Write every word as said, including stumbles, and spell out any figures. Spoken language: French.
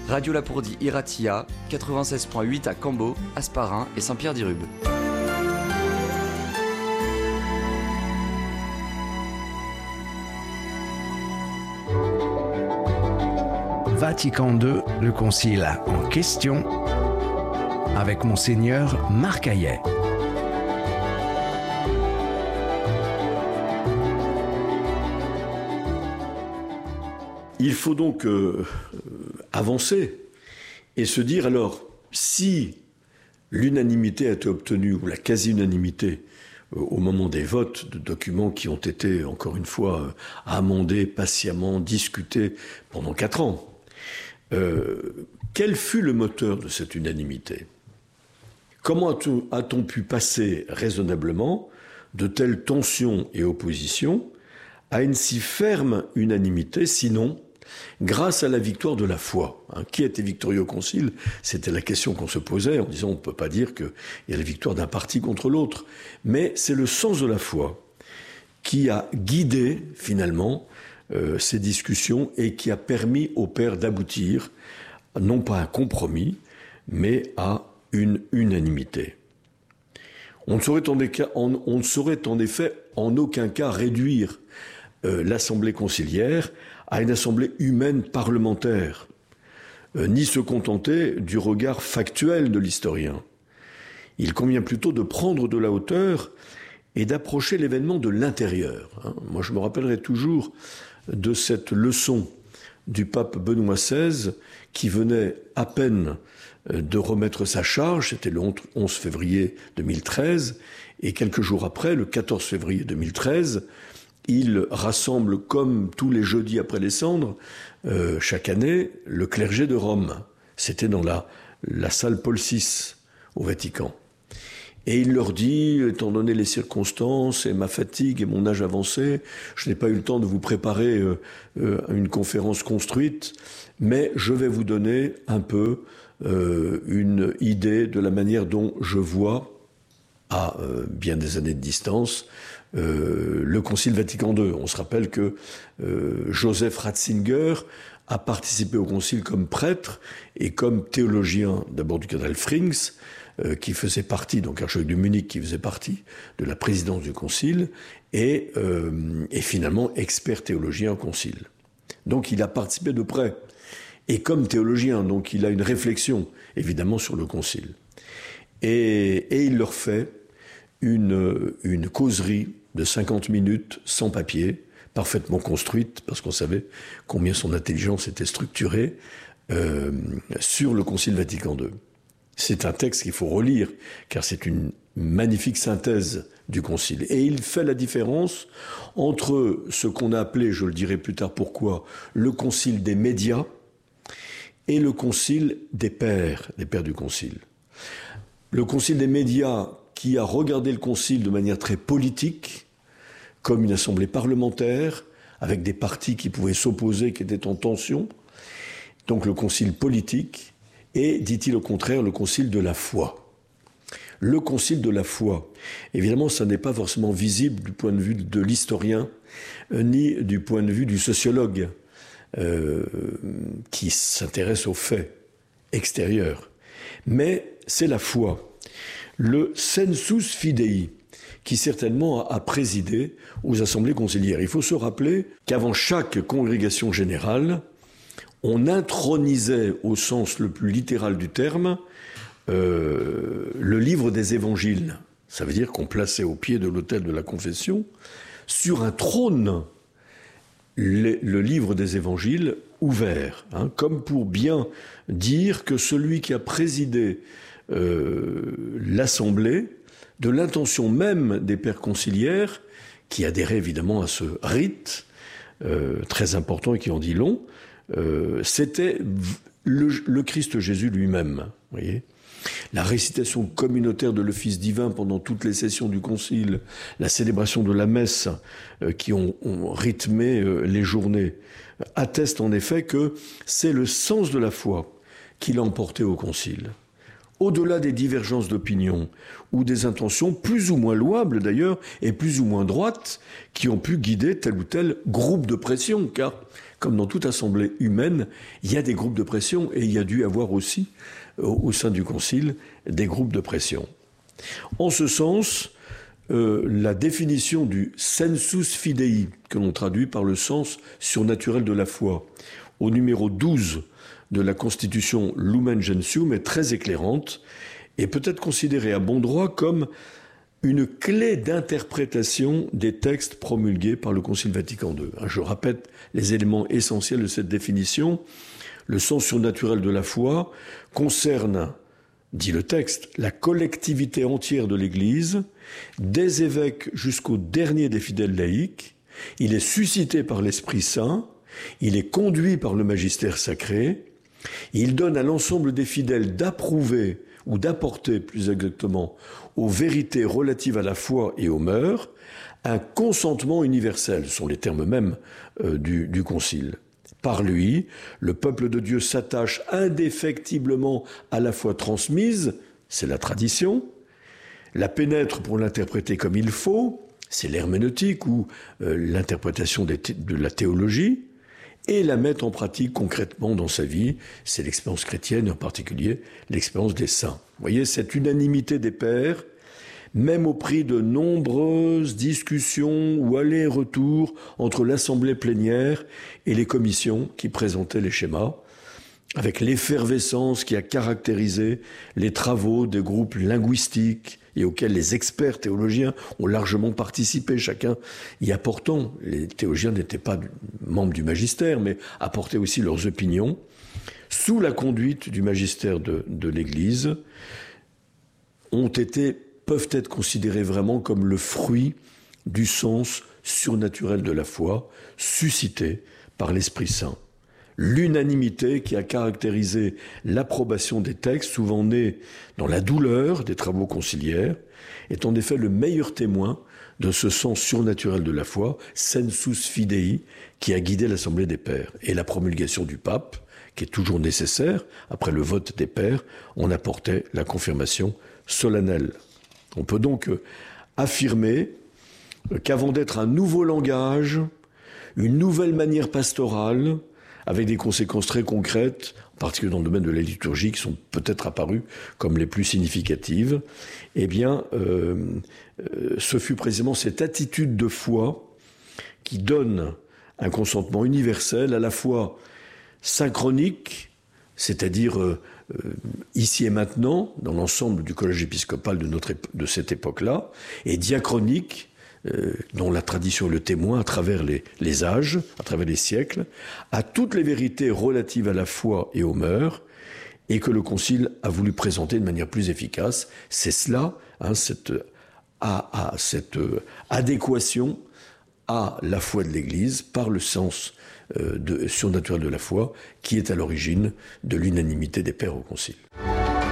Radio Lapourdie Iratia, quatre-vingt-seize virgule huit à Cambo, Hasparren et Saint-Pierre-d'Irube. Vatican deux, le concile en question, avec Monseigneur Marc Hayet. Il faut donc euh, avancer et se dire, alors, si l'unanimité a été obtenue, ou la quasi-unanimité, euh, au moment des votes de documents qui ont été, encore une fois, euh, amendés, patiemment discutés pendant quatre ans, euh, quel fut le moteur de cette unanimité ? Comment a-t-on, a-t-on pu passer raisonnablement de telles tensions et oppositions à une si ferme unanimité, sinon grâce à la victoire de la foi. Hein, qui était victorieux au concile ? C'était la question qu'on se posait en disant on ne peut pas dire qu'il y a la victoire d'un parti contre l'autre. Mais c'est le sens de la foi qui a guidé finalement euh, ces discussions et qui a permis au Père d'aboutir, non pas à un compromis, mais à une unanimité. On ne saurait en, déca- on, on ne saurait en effet en aucun cas réduire euh, l'Assemblée conciliaire à une assemblée humaine parlementaire, euh, ni se contenter du regard factuel de l'historien. Il convient plutôt de prendre de la hauteur et d'approcher l'événement de l'intérieur. Hein. Moi, je me rappellerai toujours de cette leçon du pape Benoît seize, qui venait à peine de remettre sa charge, c'était le onze février deux mille treize, et quelques jours après, le quatorze février deux mille treize, il rassemble, comme tous les jeudis après les cendres, euh, chaque année, le clergé de Rome. C'était dans la, la salle Paul six, au Vatican. Et il leur dit, étant donné les circonstances et ma fatigue et mon âge avancé, je n'ai pas eu le temps de vous préparer euh, euh, une conférence construite, mais je vais vous donner un peu euh, une idée de la manière dont je vois, à euh, bien des années de distance, Euh, le Concile Vatican deux. On se rappelle que euh, Joseph Ratzinger a participé au Concile comme prêtre et comme théologien, d'abord du cardinal Frings, euh, qui faisait partie, donc archevêque de Munich, qui faisait partie de la présidence du Concile, et, euh, et finalement expert théologien au Concile. Donc il a participé de près. Et comme théologien, donc il a une réflexion, évidemment, sur le Concile. Et, et il leur fait une, une causerie de cinquante minutes sans papier, parfaitement construite, parce qu'on savait combien son intelligence était structurée, euh, sur le Concile Vatican deux. C'est un texte qu'il faut relire, car c'est une magnifique synthèse du Concile. Et il fait la différence entre ce qu'on a appelé, je le dirai plus tard pourquoi, le Concile des médias et le Concile des pères, des pères du Concile. Le Concile des médias, qui a regardé le Concile de manière très politique, comme une assemblée parlementaire, avec des partis qui pouvaient s'opposer, qui étaient en tension. Donc le Concile politique, et, dit-il au contraire, le Concile de la foi. Le Concile de la foi, évidemment, ça n'est pas forcément visible du point de vue de l'historien, euh, ni du point de vue du sociologue, euh, qui s'intéresse aux faits extérieurs. Mais c'est la foi. Le sensus fidei, qui certainement a présidé aux assemblées conciliaires. Il faut se rappeler qu'avant chaque congrégation générale, on intronisait, au sens le plus littéral du terme, euh, le livre des évangiles. Ça veut dire qu'on plaçait au pied de l'autel de la confession, sur un trône, le, le livre des évangiles ouvert, hein, comme pour bien dire que celui qui a présidé Euh, l'Assemblée, de l'intention même des pères conciliaires, qui adhéraient évidemment à ce rite euh, très important et qui en dit long, euh, c'était le, le Christ Jésus lui-même. Voyez, la récitation communautaire de l'Office divin pendant toutes les sessions du Concile, la célébration de la messe euh, qui ont, ont rythmé euh, les journées, attestent en effet que c'est le sens de la foi qui l'a emporté au Concile. Au-delà des divergences d'opinion ou des intentions plus ou moins louables d'ailleurs et plus ou moins droites qui ont pu guider tel ou tel groupe de pression, car comme dans toute assemblée humaine, il y a des groupes de pression et il y a dû avoir aussi, au, au sein du Concile, des groupes de pression. En ce sens, euh, la définition du sensus fidei, que l'on traduit par le sens surnaturel de la foi, au numéro douze de la Constitution Lumen Gentium, est très éclairante et peut être considérée à bon droit comme une clé d'interprétation des textes promulgués par le Concile Vatican deux. Je répète les éléments essentiels de cette définition. Le sens surnaturel de la foi concerne, dit le texte, la collectivité entière de l'Église, des évêques jusqu'au dernier des fidèles laïcs. Il est suscité par l'Esprit Saint, il est conduit par le magistère sacré, il donne à l'ensemble des fidèles d'approuver ou d'apporter, plus exactement, aux vérités relatives à la foi et aux mœurs, un consentement universel, ce sont les termes mêmes euh, du, du Concile. Par lui, le peuple de Dieu s'attache indéfectiblement à la foi transmise, c'est la tradition, la pénètre pour l'interpréter comme il faut, c'est l'herméneutique ou euh, l'interprétation des thé- de la théologie, et la mettre en pratique concrètement dans sa vie, c'est l'expérience chrétienne, et en particulier l'expérience des saints. Vous voyez, cette unanimité des pères, même au prix de nombreuses discussions ou allers-retours entre l'assemblée plénière et les commissions qui présentaient les schémas, avec l'effervescence qui a caractérisé les travaux des groupes linguistiques et auxquels les experts théologiens ont largement participé, chacun y apportant. Les théologiens n'étaient pas membres du magistère, mais apportaient aussi leurs opinions, sous la conduite du magistère de, de l'Église, ont été, peuvent être considérés vraiment comme le fruit du sens surnaturel de la foi, suscité par l'Esprit Saint. L'unanimité qui a caractérisé l'approbation des textes, souvent nés dans la douleur des travaux conciliaires, est en effet le meilleur témoin de ce sens surnaturel de la foi, sensus fidei, qui a guidé l'Assemblée des Pères. Et la promulgation du pape, qui est toujours nécessaire, après le vote des Pères, en apportait la confirmation solennelle. On peut donc affirmer qu'avant d'être un nouveau langage, une nouvelle manière pastorale, avec des conséquences très concrètes, en particulier dans le domaine de la liturgie, qui sont peut-être apparues comme les plus significatives, eh bien, euh, euh, ce fut précisément cette attitude de foi qui donne un consentement universel, à la fois synchronique, c'est-à-dire euh, euh, ici et maintenant, dans l'ensemble du collège épiscopal de, notre ép- de cette époque-là, et diachronique, Euh, dont la tradition est le témoin à travers les, les âges, à travers les siècles, à toutes les vérités relatives à la foi et aux mœurs, et que le Concile a voulu présenter de manière plus efficace. C'est cela, hein, cette, à, à, cette euh, adéquation à la foi de l'Église par le sens euh, de, surnaturel de la foi, qui est à l'origine de l'unanimité des pères au Concile.